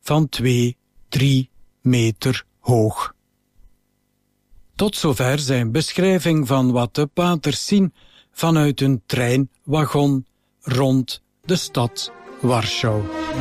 van 2-3 meter hoog. Tot zover zijn beschrijving van wat de paters zien vanuit een treinwagon rond de stad Warschau.